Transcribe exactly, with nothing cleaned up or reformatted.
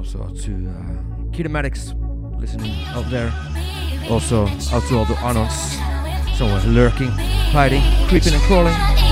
also to uh, Kinematics listening out there. Also out to all the Anons somewhere lurking, hiding, creeping and crawling.